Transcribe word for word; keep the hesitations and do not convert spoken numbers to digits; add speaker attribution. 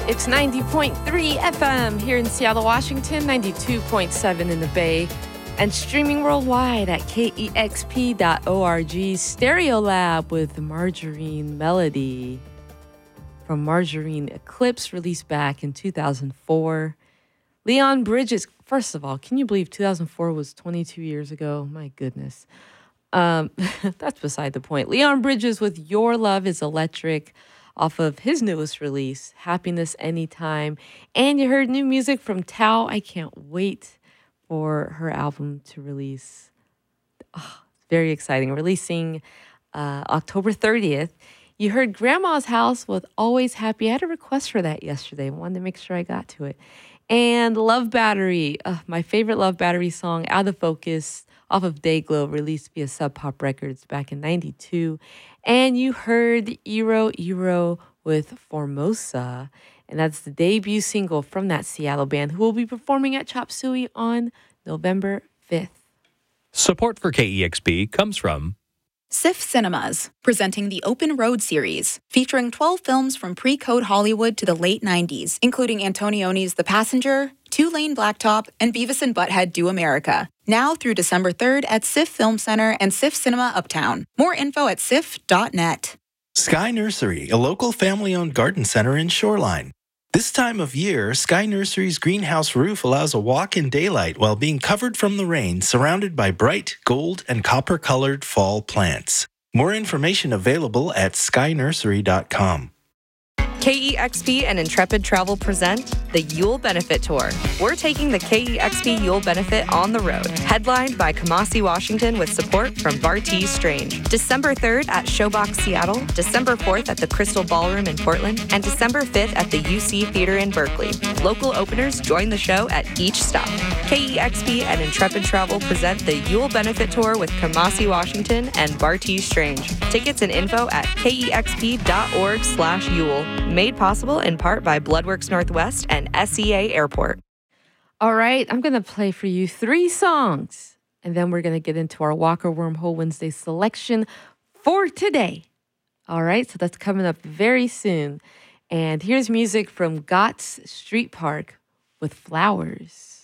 Speaker 1: It's ninety point three F M here in Seattle, Washington, ninety-two point seven in the Bay, and streaming worldwide at K E X P dot org. Stereolab with Margarine Melody from Margarine Eclipse, released back in two thousand four. Leon Bridges, first of all, can you believe two thousand four was twenty-two years ago? My goodness. Um, that's beside the point. Leon Bridges with Your Love is Electric, off of his newest release, Happiness Anytime. And you heard new music from Tao. I can't wait for her album to release. Oh, very exciting. Releasing uh, October thirtieth. You heard Grandma's House with Always Happy. I had a request for that yesterday. I wanted to make sure I got to it. And Love Battery, uh, my favorite Love Battery song, Out of Focus, off of Dayglow, released via Sub Pop Records back in ninety-two. And you heard Iro Iro with Formosa, and that's the debut single from that Seattle band, who will be performing at Chop Suey on November fifth.
Speaker 2: Support for K E X P comes from
Speaker 3: S I F Cinemas, presenting the Open Road series, featuring twelve films from pre-code Hollywood to the late nineties, including Antonioni's The Passenger, Two Lane Blacktop, and Beavis and Butthead Do America. Now through December third at S I F Film Center and S I F Cinema Uptown. More info at S I F dot net.
Speaker 4: Sky Nursery, a local family-owned garden center in Shoreline. This time of year, Sky Nursery's greenhouse roof allows a walk in daylight while being covered from the rain, surrounded by bright gold and copper-colored fall plants. More information available at sky nursery dot com.
Speaker 5: K E X P and Intrepid Travel present the Yule Benefit Tour. We're taking the K E X P Yule Benefit on the road, headlined by Kamasi, Washington, with support from Bartees Strange. December third at Showbox Seattle, December fourth at the Crystal Ballroom in Portland, and December fifth at the U C Theater in Berkeley. Local openers join the show at each stop. K E X P and Intrepid Travel present the Yule Benefit Tour with Kamasi, Washington, and Bartees Strange. Tickets and info at K E X P dot org slash Yule. Made possible in part by Bloodworks Northwest and S E A Airport.
Speaker 1: All right, I'm going to play for you three songs, and then we're going to get into our Walker Wormhole Wednesday selection for today. All right, so that's coming up very soon. And here's music from Gott's Street Park with Flowers.